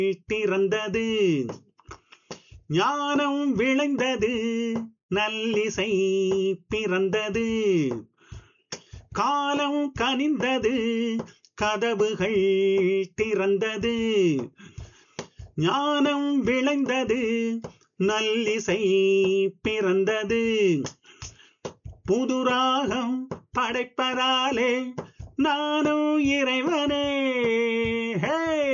திறந்தது, ஞானம் விளைந்தது, நல்லிசை பிறந்தது, காலம் கனிந்தது, கதவுகள் திறந்தது, ஞானம் விளைந்தது, நல்லிசை பிறந்தது, புதுராகம் படைப்பதாலே நானும் இறைவனே. ஹே